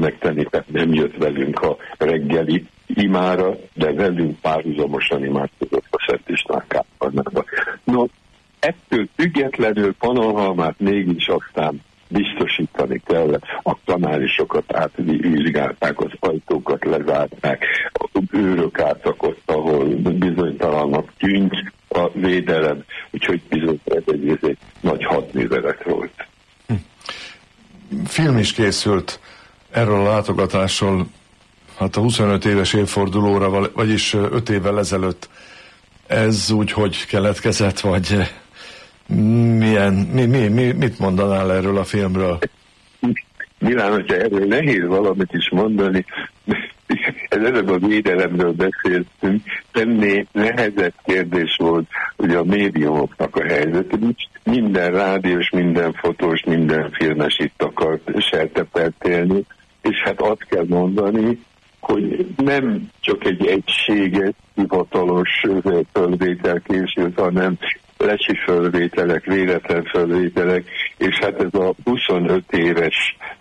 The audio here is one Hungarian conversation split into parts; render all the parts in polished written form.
megtenni, tehát nem jött velünk a reggeli imára, de velünk párhuzamosan imádkozott a Szent István kápolnába. No, ettől függetlenül Pannonhalmát mégis aztán biztosítani kellett. A tanárisokat átvizsgálták, az ajtókat lezárták, őrök álltak ott, ahol bizonytalannak tűnt a védelem, úgyhogy bizony ez egy nagy hadművelet volt. Film is készült erről a látogatásról, hát a 25 éves évfordulóra, vagyis 5 évvel ezelőtt. Ez úgy, hogy keletkezett, vagy mit mondanál erről a filmről? Milán, hogyha erről nehéz valamit is mondani, előbb a védelemről beszéltünk, ennél nehezebb kérdés volt ugye a médiumoknak a helyzet. Minden rádiós, minden fotós, minden filmes itt akart sertepelt élni, és hát azt kell mondani, hogy nem csak egy egységes, hivatalos fölvétel készült, hanem lesi fölvételek, véletlen fölvételek, és hát ez a 25 éves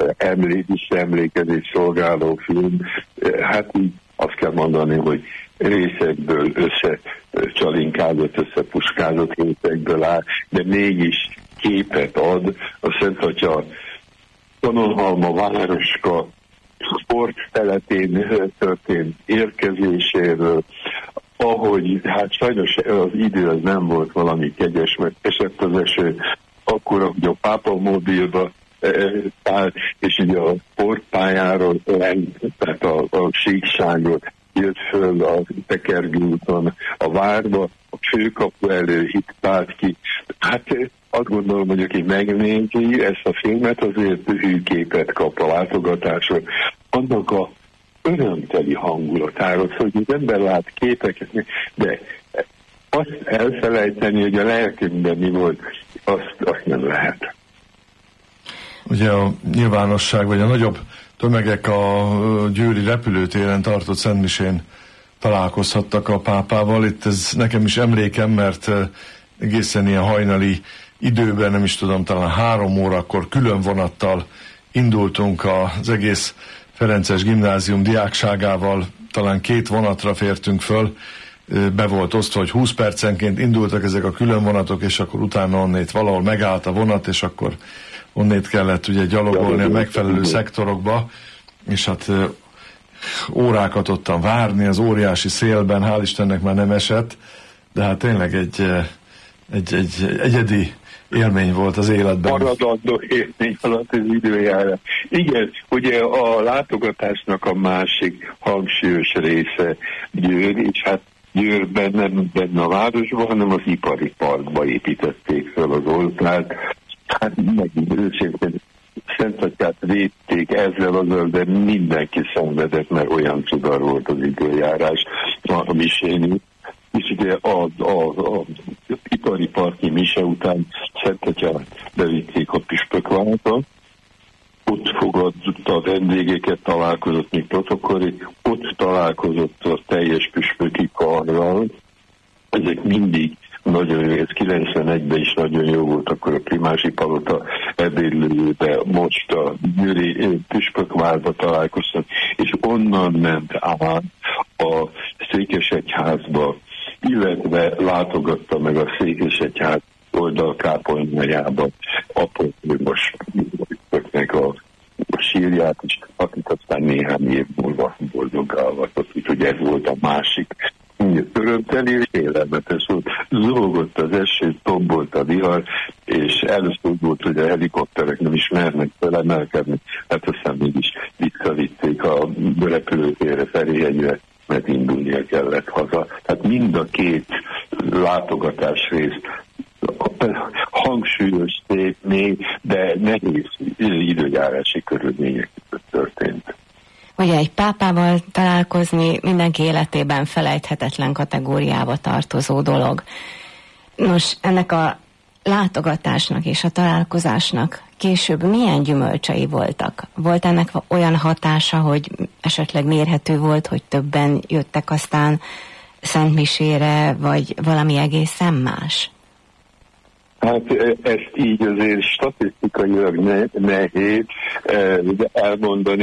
emlékezés szolgáló film, hát így azt kell mondani, hogy részekből összecsalinkázott, összepuskázott részekből áll, de mégis képet ad a Szent Atya Pannonhalma városka sportteletén történt érkezéséről, ahogy, hát sajnos az idő az nem volt valami kegyes, mert esett az eső, akkor, hogy a pápa mobilba állt, és ugye a sportpályáról tehát a síkságot jött föl a Tekergő úton a várba, a főkapu elő hittált ki. Hát azt gondolom, hogy aki megnézi ezt a filmet, azért hűképet kap a látogatásról. Annak a örömteli hangulatáról, hogy az ember lát képeket, de azt elfelejteni, hogy a lelkünkben mi volt, azt nem lehet. Ugye a nyilvánosság, vagy a nagyobb tömegek a győri repülőtéren tartott szentmisén találkozhattak a pápával. Itt ez nekem is emlékem, mert egészen ilyen hajnali időben, nem is tudom, talán 3 órakor külön vonattal indultunk az egész Ferences Gimnázium diákságával, talán 2 vonatra fértünk föl, be volt osztva, hogy 20 percenként indultak ezek a külön vonatok, és akkor utána onnét valahol megállt a vonat, és akkor onnét kellett ugye gyalogolni a megfelelő szektorokba, és hát órákat ottan várni az óriási szélben, hál' Istennek már nem esett, de hát tényleg egy egyedi élmény volt az életben. Maradandó élmény alatt az időjárás. Igen, ugye a látogatásnak a másik hangsúlyos része Győr, és hát Győrben nem benne a városban, hanem az ipari parkba építették fel az oltárt. Hát megint őszintén Szent Atyát védték ezzel azzal, de mindenki szenvedett, mert olyan cudar volt az időjárás a misén. És ugye az ipari parki mise után Szent Atyát bevitték a püspökvárba, ott fogadta a vendégeket, találkozott még protokollik, ott találkozott a teljes püspöki karral. Ezek mindig nagyon jó, ez 91-ben is nagyon jó volt, akkor a Primási Palota ebédlőjébe, most a győri püspökvárba találkoztak, és onnan ment át a Székesegyházba, illetve látogatta meg a Székesegyház oldalkápolnájába apostolmos püspöknek a sírját is, akit aztán néhány év múlva boldoggá avatott, úgyhogy ez volt a másik örömteli és élelmetes volt. Zúgott az eső, tombolt a vihar, és először volt, hogy a helikopterek nem is mernek felemelkedni, hát aztán mégis visszavitték a repülőtérre, Ferihegyre, mert indulnia kellett haza. Tehát mind a 2 látogatás rész hangsúlyos, szép, mély, de nehéz időjárási körülmények történt. Ugye egy pápával találkozni mindenki életében felejthetetlen kategóriába tartozó dolog. Nos, ennek a látogatásnak és a találkozásnak később milyen gyümölcsei voltak? Volt ennek olyan hatása, hogy esetleg mérhető volt, hogy többen jöttek aztán szentmisére, vagy valami egészen más? Hát ezt így azért statisztikailag nehéz elmondani,